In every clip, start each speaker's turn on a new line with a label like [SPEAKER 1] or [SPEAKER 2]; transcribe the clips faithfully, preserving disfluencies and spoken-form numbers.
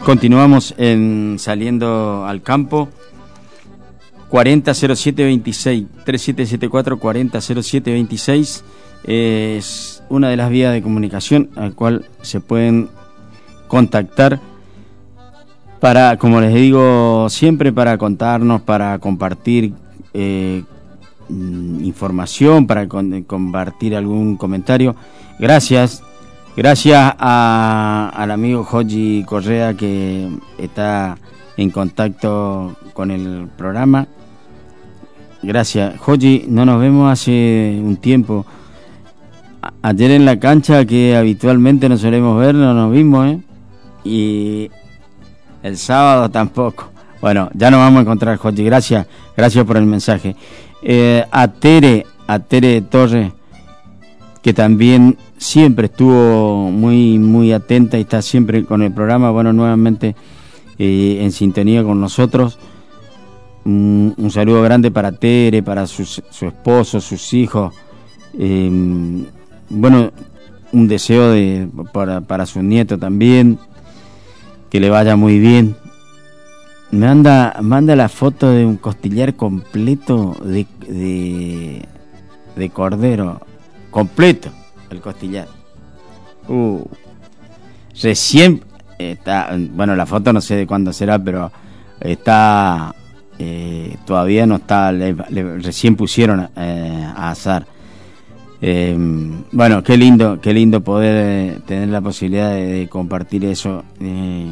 [SPEAKER 1] Continuamos en Saliendo al Campo. Cuarenta cero siete veintiséis, tres siete siete cuatro, cuarenta cero siete veintiséis es una de las vías de comunicación al cual se pueden contactar para, como les digo siempre, para contarnos, para compartir eh, información, para con, compartir algún comentario. Gracias, gracias a, al amigo Joji Correa, que está en contacto con el programa. Gracias, Joji, no nos vemos hace un tiempo. A- ayer en la cancha, que habitualmente nos solemos ver, no nos vimos, ¿eh? Y el sábado tampoco. Bueno, ya nos vamos a encontrar, Joji. Gracias, gracias por el mensaje. Eh, a Tere, a Tere Torres, que también siempre estuvo muy, muy atenta y está siempre con el programa. Bueno, nuevamente eh, en sintonía con nosotros. Un, un saludo grande para Tere, para su, su esposo, sus hijos. Eh, bueno, un deseo de, para, para su nieto también, que le vaya muy bien. Manda, manda la foto de un costillar completo de, de, de cordero, completo el costillar. Uh, recién está, bueno, la foto no sé de cuándo será, pero está eh, todavía no está, le, le, recién pusieron eh, a asar. Eh, bueno, qué lindo, qué lindo poder eh, tener la posibilidad de, de compartir eso. Eh,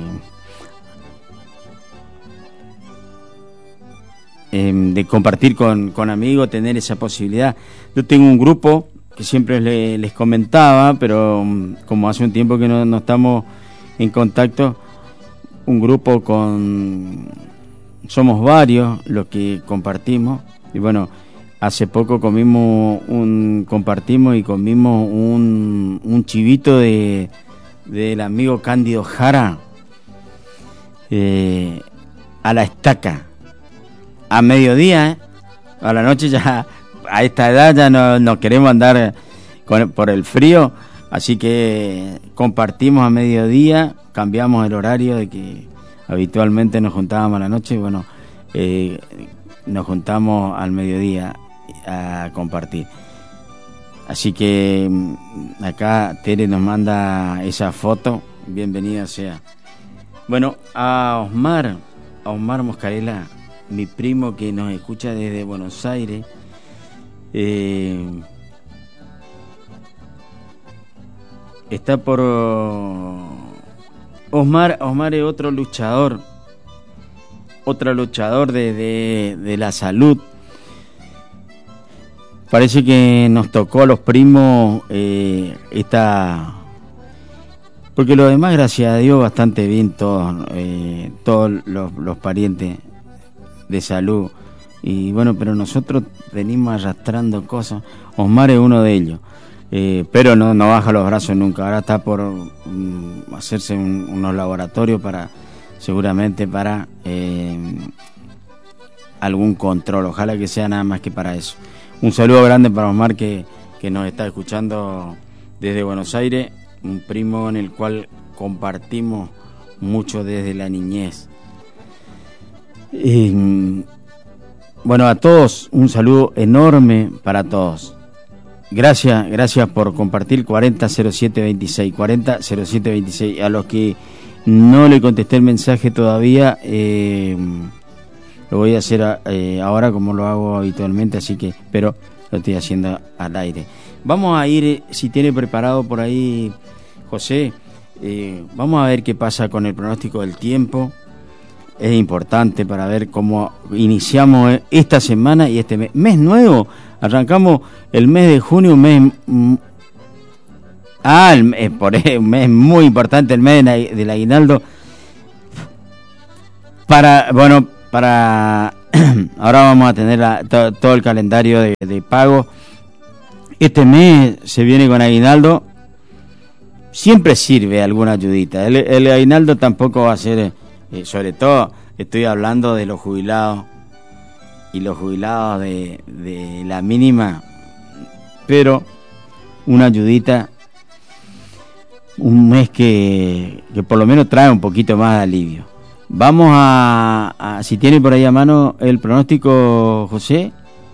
[SPEAKER 1] eh, de compartir con, con amigos, tener esa posibilidad. Yo tengo un grupo que siempre le, les comentaba, pero como hace un tiempo que no, no estamos en contacto, un grupo con, somos varios los que compartimos, y bueno, hace poco comimos un, compartimos y comimos un, un chivito de del amigo Cándido Jara, eh, a la estaca, a mediodía, ¿eh? A la noche ya, a esta edad ya no, no queremos andar con, por el frío, así que compartimos a mediodía, cambiamos el horario de que habitualmente nos juntábamos a la noche, y bueno, eh, nos juntamos al mediodía a compartir. Así que acá Tere nos manda esa foto, bienvenida sea. Bueno, a Osmar, a Osmar Moscarela, mi primo que nos escucha desde Buenos Aires, eh, está por Osmar. Osmar es otro luchador, otro luchador de, de, de la salud. Parece que nos tocó a los primos eh, esta, porque lo demás, gracias a Dios, bastante bien todos, eh, todos los, los parientes de salud. Y bueno, pero nosotros venimos arrastrando cosas. Osmar es uno de ellos, eh, pero no, no baja los brazos nunca. Ahora está por um, hacerse un, unos laboratorios para, seguramente para eh, algún control. Ojalá que sea nada más que para eso. Un saludo grande para Osmar, que, que nos está escuchando desde Buenos Aires, un primo en el cual compartimos mucho desde la niñez. Y, bueno, a todos un saludo enorme para todos. Gracias, gracias por compartir. Cuarenta cero siete veintiséis, cuarenta cero siete veintiséis. A los que no le contesté el mensaje todavía, eh, lo voy a hacer eh, ahora como lo hago habitualmente, así que, pero lo estoy haciendo al aire. Vamos a ir, si tiene preparado por ahí José, eh, vamos a ver qué pasa con el pronóstico del tiempo. Es importante para ver cómo iniciamos esta semana y este mes, mes nuevo. Arrancamos el mes de junio, un mes, mm, ah, el, eh, por, eh, un mes muy importante, el mes de, del aguinaldo. Para, bueno, para ahora vamos a tener la, to, todo el calendario de, de pago. Este mes se viene con aguinaldo. Siempre sirve alguna ayudita. El, el aguinaldo tampoco va a ser, eh, sobre todo estoy hablando de los jubilados y los jubilados de, de la mínima, pero una ayudita un mes que, que por lo menos trae un poquito más de alivio. Vamos a, a, si tiene por ahí a mano el pronóstico, José.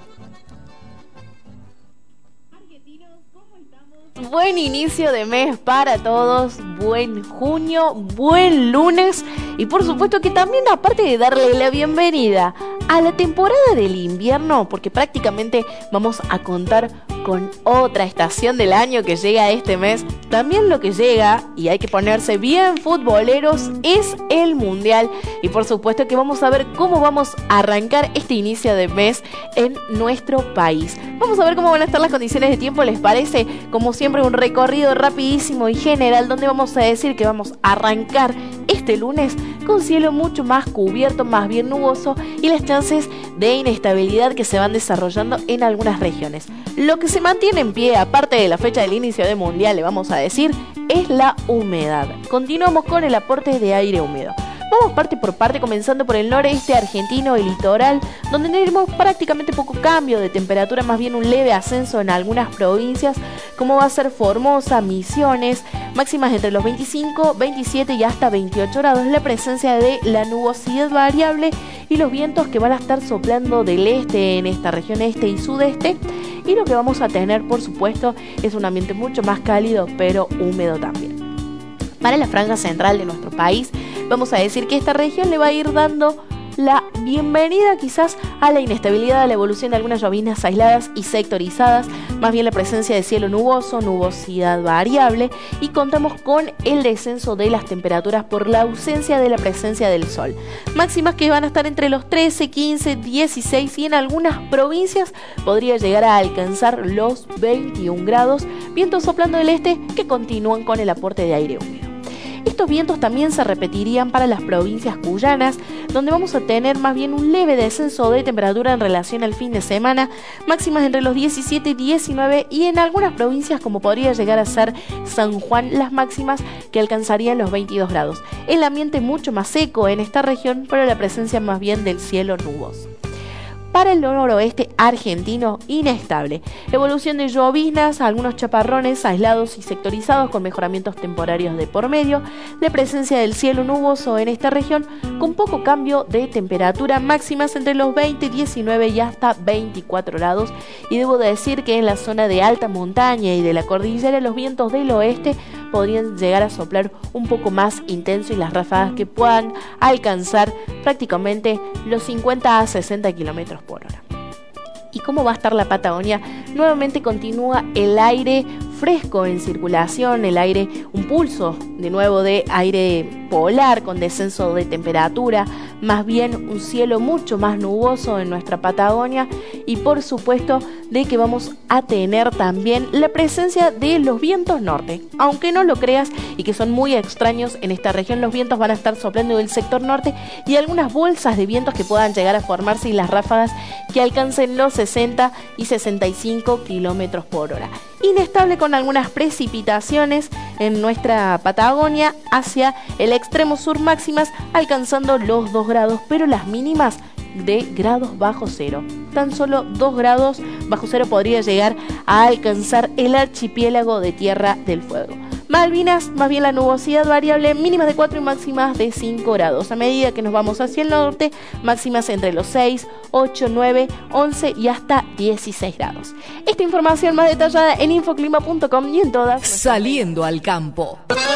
[SPEAKER 2] Buen inicio de mes para todos, buen junio, buen lunes y por supuesto que también, aparte de darle la bienvenida a la temporada del invierno, porque prácticamente vamos a contar con otra estación del año que llega este mes, también lo que llega, y hay que ponerse bien futboleros, es el Mundial. Y por supuesto que vamos a ver cómo vamos a arrancar este inicio de mes en nuestro país. Vamos a ver cómo van a estar las condiciones de tiempo, ¿les parece? Como siempre, un recorrido rapidísimo y general donde vamos a decir que vamos a arrancar este lunes con cielo mucho más cubierto, más bien nuboso, y las chances de inestabilidad que se van desarrollando en algunas regiones. Lo que se mantiene en pie, aparte de la fecha del inicio del Mundial, le vamos a decir, es la humedad. Continuamos con el aporte de aire húmedo. Vamos parte por parte, comenzando por el noreste argentino y litoral, donde tenemos prácticamente poco cambio de temperatura, más bien un leve ascenso en algunas provincias, como va a ser Formosa, Misiones, máximas entre los veinticinco, veintisiete y hasta veintiocho grados, la presencia de la nubosidad variable y los vientos que van a estar soplando del este en esta región este y sudeste, y lo que vamos a tener, por supuesto, es un ambiente mucho más cálido, pero húmedo también. Para la franja central de nuestro país, vamos a decir que esta región le va a ir dando la bienvenida quizás a la inestabilidad, a la evolución de algunas lloviznas aisladas y sectorizadas, más bien la presencia de cielo nuboso, nubosidad variable, y contamos con el descenso de las temperaturas por la ausencia de la presencia del sol. Máximas que van a estar entre los trece, quince, dieciséis y en algunas provincias podría llegar a alcanzar los veintiún grados, vientos soplando del este que continúan con el aporte de aire húmedo. Estos vientos también se repetirían para las provincias cuyanas, donde vamos a tener más bien un leve descenso de temperatura en relación al fin de semana, máximas entre los diecisiete y diecinueve, y en algunas provincias, como podría llegar a ser San Juan, las máximas que alcanzarían los veintidós grados. El ambiente mucho más seco en esta región, pero la presencia más bien del cielo nuboso. Para el noroeste argentino, inestable. Evolución de lloviznas, algunos chaparrones aislados y sectorizados con mejoramientos temporarios de por medio. La presencia del cielo nuboso en esta región con poco cambio de temperatura, máximas entre los veinte, diecinueve y hasta veinticuatro grados. Y debo decir que en la zona de alta montaña y de la cordillera los vientos del oeste podrían llegar a soplar un poco más intenso y las ráfagas que puedan alcanzar prácticamente los cincuenta a sesenta kilómetros por hora. ¿Y cómo va a estar la Patagonia? Nuevamente continúa el aire fresco en circulación, el aire, un pulso de nuevo de aire polar con descenso de temperatura, más bien un cielo mucho más nuboso en nuestra Patagonia, y por supuesto de que vamos a tener también la presencia de los vientos norte, aunque no lo creas y que son muy extraños en esta región. Los vientos van a estar soplando del sector norte y algunas bolsas de vientos que puedan llegar a formarse y las ráfagas que alcancen los sesenta y sesenta y cinco kilómetros por hora. Inestable con algunas precipitaciones en nuestra Patagonia hacia el extremo sur, máximas alcanzando los dos grados, pero las mínimas de grados bajo cero. Tan solo dos grados bajo cero podría llegar a alcanzar el archipiélago de Tierra del Fuego. Malvinas, más bien la nubosidad variable, mínimas de cuatro y máximas de cinco grados. A medida que nos vamos hacia el norte, máximas entre los seis, ocho, nueve, once y hasta dieciséis grados. Esta información más detallada en infoclima punto com y en todas.
[SPEAKER 3] Saliendo al campo.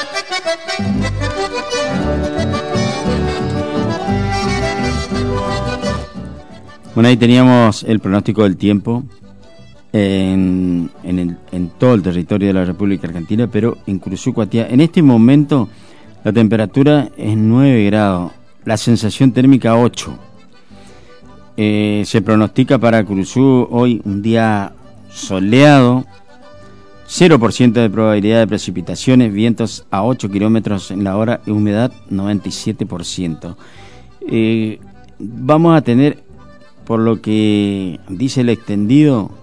[SPEAKER 1] Bueno, ahí teníamos el pronóstico del tiempo en, en, el, en todo el territorio de la República Argentina, pero en Curuzú-Cuatiá, en este momento la temperatura es nueve grados, la sensación térmica ocho. Eh, se pronostica para Curuzú hoy un día soleado, cero por ciento de probabilidad de precipitaciones, vientos a ocho kilómetros en la hora y humedad noventa y siete por ciento. Eh, vamos a tener, por lo que dice el extendido,